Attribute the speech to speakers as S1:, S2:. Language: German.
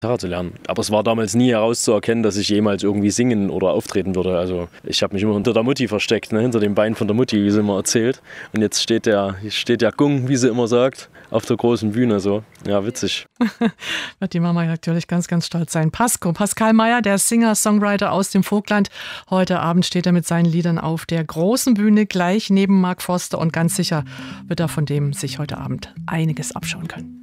S1: Gitarre zu lernen. Aber es war damals nie herauszuerkennen, dass ich jemals irgendwie singen oder auftreten würde. Also ich habe mich immer hinter der Mutti versteckt, hinter dem Bein von der Mutti, wie sie immer erzählt. Und jetzt steht der Gung, wie sie immer sagt, auf der großen Bühne. So. Ja, witzig.
S2: Wird die Mama natürlich ganz, ganz stolz sein. Pascal Meyer, der Singer-Songwriter aus dem Vogtland. Heute Abend steht er mit seinen Liedern auf der großen Bühne gleich neben Mark Forster und ganz sicher wird er von dem sich heute Abend einiges abschauen können.